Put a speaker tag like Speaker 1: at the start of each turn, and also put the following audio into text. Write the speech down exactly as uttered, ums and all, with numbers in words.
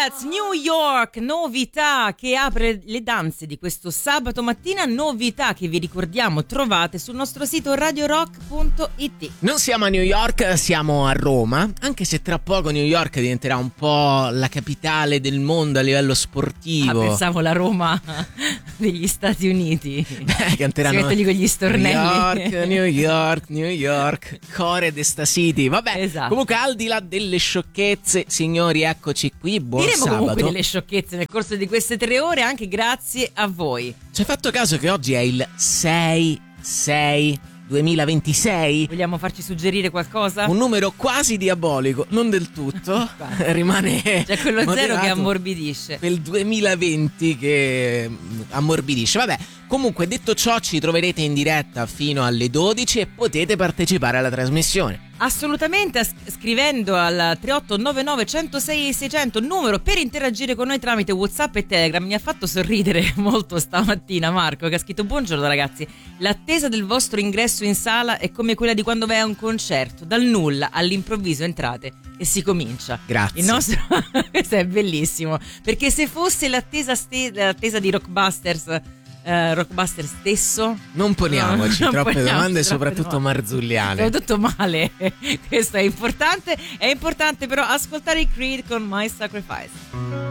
Speaker 1: Cats, New York, novità che apre le danze di questo sabato mattina, novità che vi ricordiamo trovate sul nostro sito radio rock punto it.
Speaker 2: Non siamo a New York, siamo a Roma, anche se tra poco New York diventerà un po' la capitale del mondo a livello sportivo.
Speaker 1: Ah, pensavo la Roma degli Stati Uniti.
Speaker 2: Beh, canteranno
Speaker 1: con gli stornelli.
Speaker 2: New York, New York, New York, Core de sta City. Vabbè,
Speaker 1: esatto.
Speaker 2: Comunque al di là delle sciocchezze, signori, eccoci qui, buon
Speaker 1: Diremo
Speaker 2: sabato.
Speaker 1: Comunque delle sciocchezze nel corso di queste tre ore, anche grazie a voi.
Speaker 2: Ci hai fatto caso che oggi è il sei sei duemilaventisei?
Speaker 1: Vogliamo farci suggerire qualcosa?
Speaker 2: Un numero quasi diabolico, non del tutto, rimane
Speaker 1: c'è quello
Speaker 2: moderato.
Speaker 1: Zero che ammorbidisce.
Speaker 2: Quel duemilaventi che ammorbidisce. Vabbè, comunque detto ciò ci troverete in diretta fino alle dodici e potete partecipare alla trasmissione.
Speaker 1: Assolutamente, scrivendo al tre otto nove nove uno zero sei sei zero zero, numero per interagire con noi tramite WhatsApp e Telegram. Mi ha fatto sorridere molto stamattina Marco, che ha scritto: buongiorno ragazzi, l'attesa del vostro ingresso in sala è come quella di quando vai a un concerto, dal nulla all'improvviso entrate e si comincia.
Speaker 2: Grazie.
Speaker 1: Il nostro questo è bellissimo, perché se fosse l'attesa, ste... l'attesa di Rockbusters, Uh, Rockbuster stesso,
Speaker 2: non poniamoci
Speaker 1: no, non
Speaker 2: troppe
Speaker 1: poniamoci
Speaker 2: domande,
Speaker 1: troppe
Speaker 2: soprattutto
Speaker 1: domande.
Speaker 2: marzulliane.
Speaker 1: Soprattutto male. Questo è importante. È importante però ascoltare i Creed con My Sacrifice.